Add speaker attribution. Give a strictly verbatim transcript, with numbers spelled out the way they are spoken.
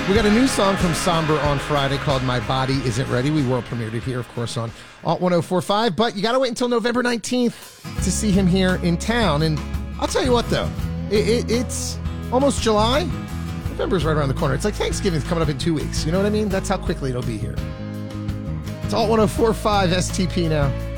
Speaker 1: We got a new song from Somber on Friday called My Body Isn't Ready. We world premiered it here, of course, on Alt one oh four point five. But you got to wait until November nineteenth to see him here in town. And I'll tell you what, though. It, it, it's almost July. November's right around the corner. It's like Thanksgiving's coming up in two weeks. You know what I mean? That's how quickly it'll be here. It's Alt one oh four point five S T P now.